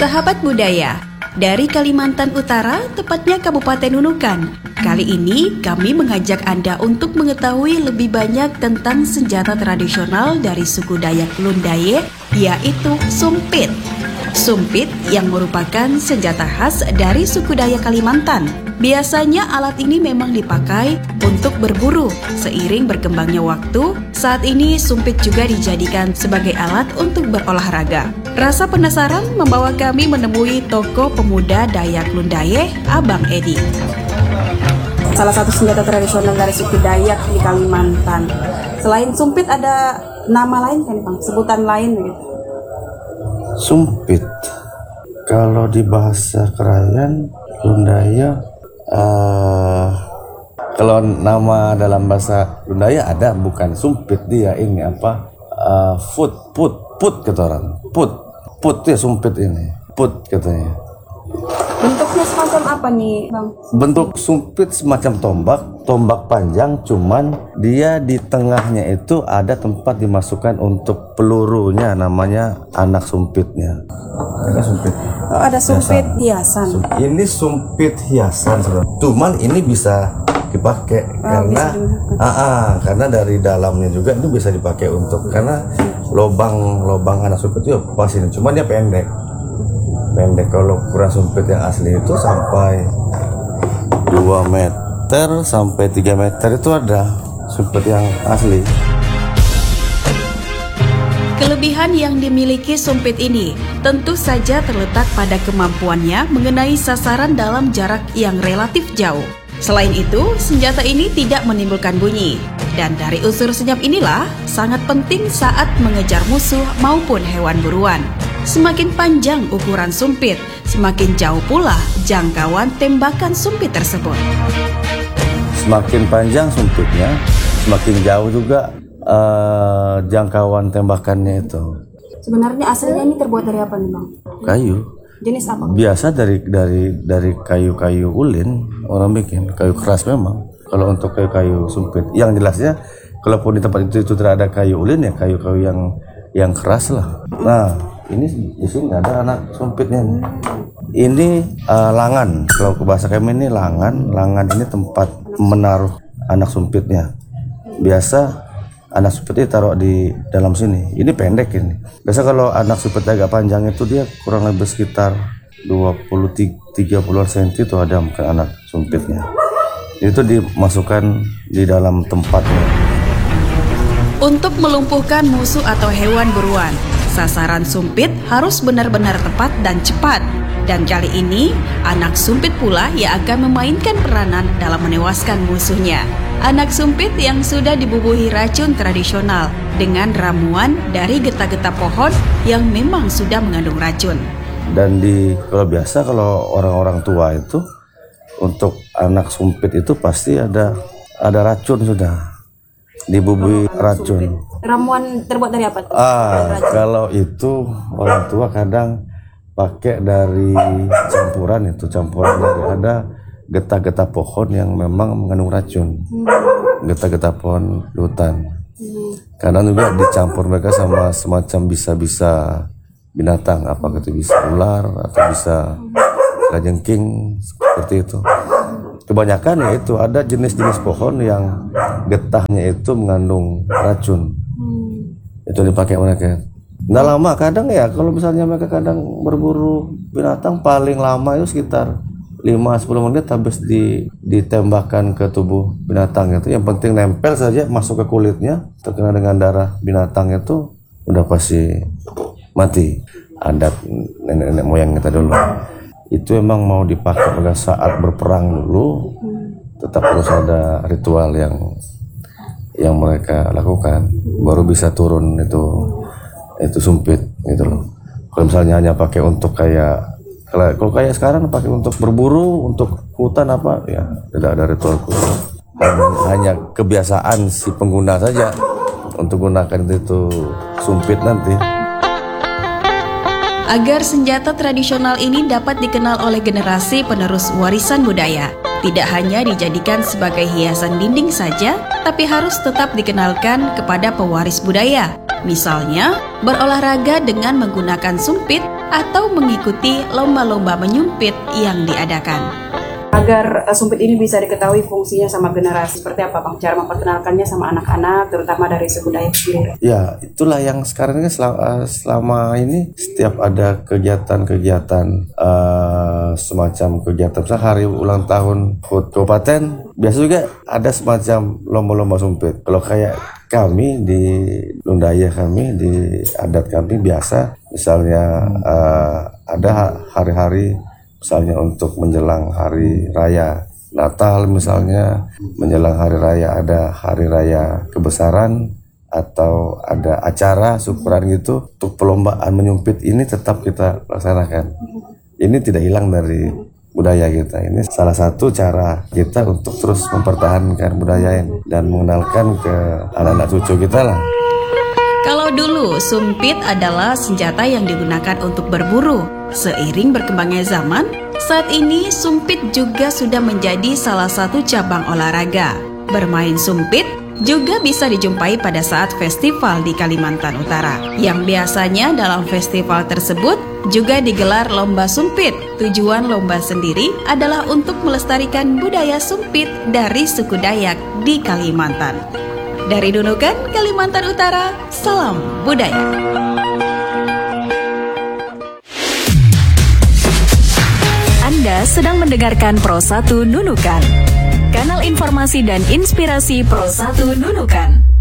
Sahabat budaya, dari Kalimantan Utara, tepatnya Kabupaten Nunukan. Kali ini kami mengajak Anda untuk mengetahui lebih banyak tentang senjata tradisional dari suku Dayak Lundaye, yaitu sumpit. Sumpit yang merupakan senjata khas dari suku Dayak Kalimantan. Biasanya alat ini memang dipakai untuk berburu. Seiring berkembangnya waktu, saat ini sumpit juga dijadikan sebagai alat untuk berolahraga. Rasa penasaran membawa kami menemui tokoh pemuda Dayak Lundaye, Abang Edi. Salah satu senjata tradisional dari suku Dayak di Kalimantan. Selain sumpit ada nama lain kan Bang? Sebutan lain begitu? Sumpit, kalau di bahasa Krayan Lundaya, kalau nama dalam bahasa Lundaya ada, bukan sumpit, dia ini apa? Put kata orang. Put ya sumpit ini. Put katanya. Bentuknya semacam apa nih Bang? Bentuk sumpit semacam tombak panjang, cuman dia di tengahnya itu ada tempat dimasukkan untuk pelurunya, namanya anak sumpitnya. Ada sumpit. Oh, ada sumpit hiasan. Ini sumpit hiasan, cuman ini bisa dipakai karena dari dalamnya juga itu bisa dipakai untuk, karena lobang anak sumpit itu pas ini, cuman dia pendek. Kalau ukuran sumpit yang asli itu sampai 2 meter sampai 3 meter itu ada sumpit yang asli. Kelebihan yang dimiliki sumpit ini tentu saja terletak pada kemampuannya mengenai sasaran dalam jarak yang relatif jauh. Selain itu, senjata ini tidak menimbulkan bunyi. Dan dari unsur senyap inilah sangat penting saat mengejar musuh maupun hewan buruan. Semakin panjang ukuran sumpit, semakin jauh pula jangkauan tembakan sumpit tersebut. Semakin panjang sumpitnya, semakin jauh juga jangkauan tembakannya itu. Sebenarnya aslinya ini terbuat dari apa nih Bang? Kayu. Jenis apa? Biasa dari kayu-kayu ulin orang bikin, kayu keras memang. Kalau untuk kayu-kayu sumpit, yang jelasnya kalaupun di tempat itu tidak ada kayu ulin ya kayu-kayu yang keras lah. Nah, ini di sini ada anak sumpitnya nih. Ini langan. Kalau ke bahasa kami ini langan. Langan ini tempat menaruh anak sumpitnya. Biasa anak sumpitnya taruh di dalam sini. Ini pendek ini. Biasa kalau anak sumpit agak panjang itu dia kurang lebih sekitar 20-30 cm itu ada bukan anak sumpitnya. Itu dimasukkan di dalam tempatnya. Untuk melumpuhkan musuh atau hewan buruan, sasaran sumpit harus benar-benar tepat dan cepat. Dan kali ini, anak sumpit pula yang akan memainkan peranan dalam menewaskan musuhnya. Anak sumpit yang sudah dibubuhi racun tradisional dengan ramuan dari getah-getah pohon yang memang sudah mengandung racun. Dan kalau orang-orang tua itu, untuk anak sumpit itu pasti ada racun sudah. Dibubuhi racun. Ramuan terbuat dari apa? Kalau itu orang tua kadang pakai dari campuran dari ada getah-getah pohon yang memang mengandung racun. Getah-getah pohon di hutan. Kadang juga dicampur mereka sama semacam bisa-bisa binatang, apakah itu bisa ular atau bisa kalajengking seperti itu. Kebanyakan ya itu ada jenis-jenis pohon yang getahnya itu mengandung racun. Itu dipakai mereka. Nggak lama kadang ya, kalau misalnya mereka kadang berburu binatang paling lama itu sekitar 5-10 menit habis ditembakkan ke tubuh binatang itu. Yang penting nempel saja masuk ke kulitnya, terkena dengan darah binatang itu udah pasti mati. Adat nenek-nenek moyang kita dulu. Itu emang mau dipakai pada saat berperang dulu, tetap harus ada ritual yang mereka lakukan, baru bisa turun itu sumpit gitu loh. Kalau misalnya hanya pakai untuk kalau kayak sekarang pakai untuk berburu, untuk hutan apa ya, tidak ada ritual khusus. Hanya kebiasaan si pengguna saja untuk gunakan itu sumpit nanti. Agar senjata tradisional ini dapat dikenal oleh generasi penerus warisan budaya, tidak hanya dijadikan sebagai hiasan dinding saja, tapi harus tetap dikenalkan kepada pewaris budaya. Misalnya, berolahraga dengan menggunakan sumpit atau mengikuti lomba-lomba menyumpit yang diadakan. Agar sumpit ini bisa diketahui fungsinya sama generasi, seperti apa Bang cara memperkenalkannya sama anak-anak, terutama dari suku Dayak sendiri? Ya, itulah yang sekarang ini selama ini setiap ada kegiatan-kegiatan semacam kegiatan hari ulang tahun HUT kabupaten, biasa juga ada semacam lomba-lomba sumpit. Kalau kayak kami di Lundaya, kami di adat kami biasa, misalnya ada hari-hari misalnya untuk menjelang hari raya Natal, misalnya menjelang hari raya, ada hari raya kebesaran atau ada acara syukuran gitu. Untuk perlombaan menyumpit ini tetap kita laksanakan. Ini tidak hilang dari budaya kita. Ini salah satu cara kita untuk terus mempertahankan budaya ini dan mengenalkan ke anak-anak cucu kita lah. Kalau dulu sumpit adalah senjata yang digunakan untuk berburu, seiring berkembangnya zaman, saat ini sumpit juga sudah menjadi salah satu cabang olahraga. Bermain sumpit juga bisa dijumpai pada saat festival di Kalimantan Utara, yang biasanya dalam festival tersebut juga digelar lomba sumpit. Tujuan lomba sendiri adalah untuk melestarikan budaya sumpit dari suku Dayak di Kalimantan. Dari Nunukan, Kalimantan Utara, salam budaya. Anda sedang mendengarkan Pro 1 Nunukan, kanal informasi dan inspirasi Pro 1 Nunukan.